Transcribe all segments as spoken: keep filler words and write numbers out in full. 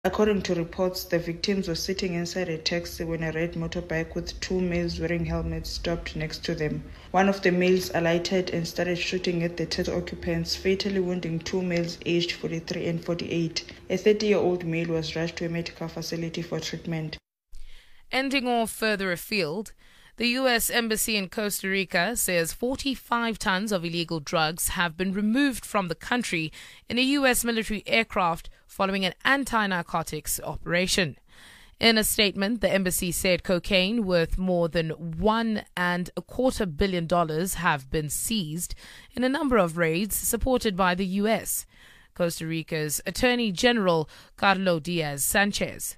According to reports, the victims were sitting inside a taxi when a red motorbike with two males wearing helmets stopped next to them. One of the males alighted and started shooting at the taxi occupants, fatally wounding two males aged forty-three and forty-eight. A thirty-year-old male was rushed to a medical facility for treatment. Ending off further afield, the U S Embassy in Costa Rica says forty-five tons of illegal drugs have been removed from the country in a U S military aircraft following an anti-narcotics operation. In a statement, the embassy said cocaine worth more than one and a quarter billion dollars have been seized in a number of raids supported by the U S. Costa Rica's Attorney General Carlo Diaz Sanchez.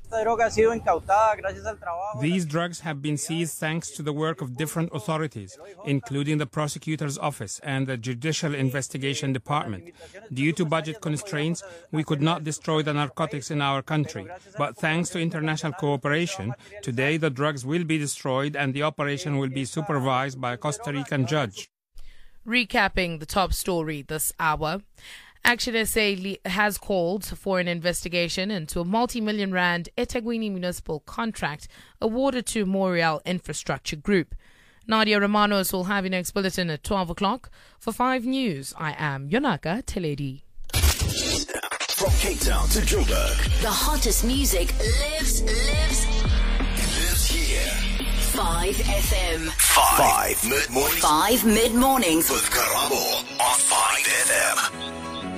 These drugs have been seized thanks to the work of different authorities, including the prosecutor's office and the Judicial Investigation Department. Due to budget constraints, we could not destroy the narcotics in our country. But thanks to international cooperation, today the drugs will be destroyed and the operation will be supervised by a Costa Rican judge. Recapping the top story this hour, Action S A has called for an investigation into a multi-million rand eThekwini municipal contract awarded to Moriel Infrastructure Group. Nadia Romanos will have your next bulletin at twelve o'clock. For five News, I am Yonaka Teledi. From Cape Town to Joburg, the hottest music lives, lives, lives here. five F M. Five, five mid-mornings. Five mid-mornings. With Karabo on five F M.